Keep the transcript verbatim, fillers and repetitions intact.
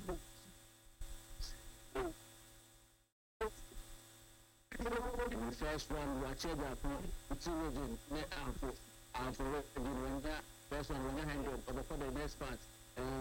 the first one, we achieved that point. It's region, net and for and for region when that first one, one hundred, but for the next part.